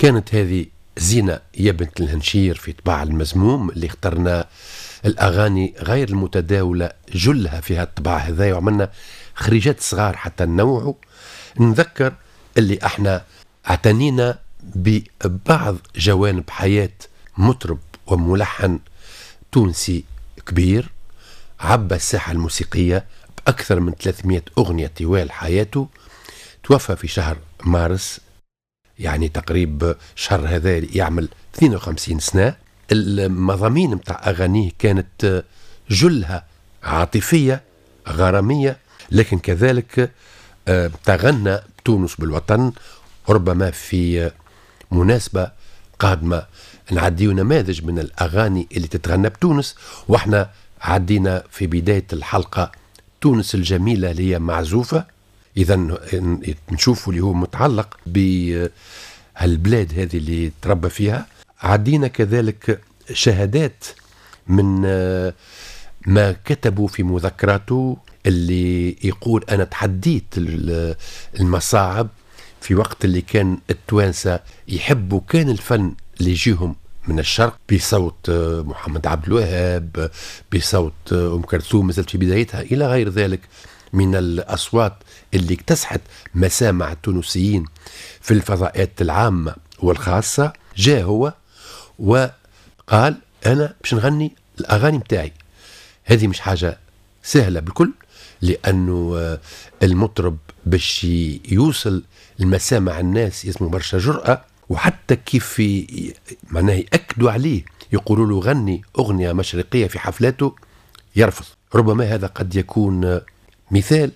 كانت هذه زينة يا بنت الهنشير في طباع المزموم اللي اخترنا الأغاني غير المتداولة جلها في هالطباع هذا، وعملنا خريجات صغار حتى ننوعوا. نذكر اللي احنا اعتنينا ببعض جوانب حياة مطرب وملحن تونسي كبير عبى الساحة الموسيقية بأكثر من 300 أغنية طوال حياته. توفى في شهر مارس، يعني تقريب شهر هذا يعمل 52 سنة. المضامين متاع أغانيه كانت جلها عاطفية غرامية، لكن كذلك تغنى تونس بالوطن. ربما في مناسبة قادمة نعديو نماذج من الأغاني اللي تتغنى بتونس، واحنا عدينا في بداية الحلقة تونس الجميلة اللي هي معزوفة. إذا نشوفوا اللي هو متعلق بهالبلاد هذه اللي تربى فيها. عدينا كذلك شهادات من ما كتبوا في مذكراته، اللي يقول أنا تحديت المصاعب في وقت اللي كان التوانسة يحبوا كان الفن اللي يجيهم من الشرق، بصوت محمد عبد الوهاب، بصوت أم كلثوم مازالت في بدايتها، إلى غير ذلك من الأصوات اللي اكتسحت مسامع التونسيين في الفضاءات العامة والخاصة. جاء هو وقال أنا باش نغني الأغاني متاعي. هذه مش حاجة سهلة بالكل، لأنه المطرب باش يوصل المسامع الناس يسمو برشا جرأة، وحتى كيف معناه يأكدوا عليه يقولوا له غني أغنية مشرقية في حفلاته يرفض. ربما هذا قد يكون مثال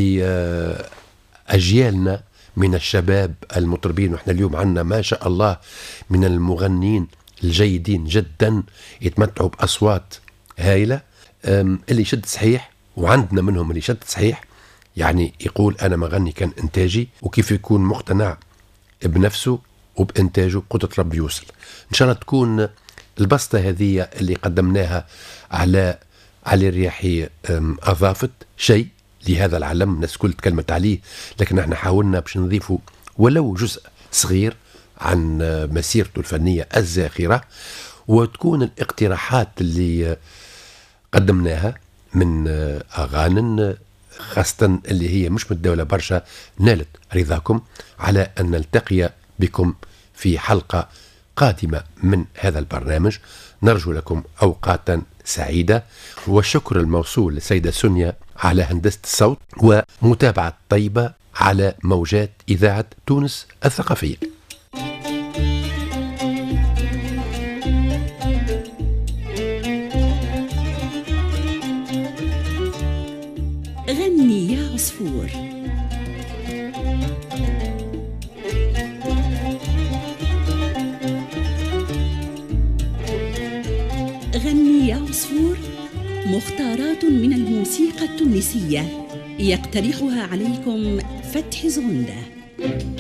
لأجيالنا من الشباب المطربين، وإحنا اليوم عندنا ما شاء الله من المغنين الجيدين جدا يتمتعوا بأصوات هائلة. اللي يشد صحيح، وعندنا منهم اللي يشد صحيح، يعني يقول أنا مغني كان إنتاجي، وكيف يكون مقتنع بنفسه وبإنتاجه قدرة رب يوصل. إن شاء الله تكون البسطة هذه اللي قدمناها على الرياحي أضافت شيء لهذا العالم. الناس كل تكلمت عليه، لكن احنا حاولنا باش نضيفه ولو جزء صغير عن مسيرته الفنية الزاخرة، وتكون الاقتراحات اللي قدمناها من أغاني خاصة اللي هي مش متداولة برشا نالت رضاكم، على أن نلتقي بكم في حلقة قادمة من هذا البرنامج. نرجو لكم أوقاتا سعيدة، والشكر الموصول للسيدة سونيا على هندسة الصوت، ومتابعة طيبة على موجات إذاعة تونس الثقافية. غني يا عصفور. غني يا عصفور، مختارات من الموسيقى التونسية يقترحها عليكم فتحي زغندة.